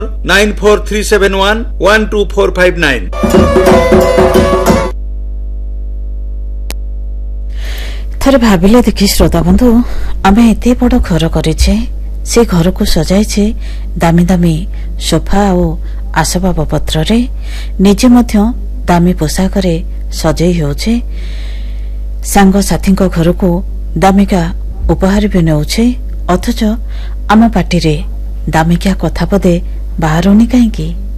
9437112459। ଥରେ ଭାବିଲେ ଦେଖି ଶ୍ରୋତା ବନ୍ଧୁ, ଆମେ ଏତେ ବଡ଼ ଘର କରିଛେ, ସେ ଘରକୁ ସଜାଇଛେ ଦାମୀ ଦାମୀ ସୋଫା ଓ ଆସବାବ ପତ୍ରରେ, ନିଜେ ମଧ୍ୟ ଦାମୀ ପୋଷାକରେ ସଜେଇ ହେଉଛେ, ସାଙ୍ଗସାଥୀଙ୍କ ଘରକୁ ଦାମିକା ଉପହାର ବି ନେଉଛେ, ଅଥଚ ଆମ ପାଟିରେ ଦାମିକିଆ କଥା ପଦେ ବାହାରୁନି କାହିଁକି?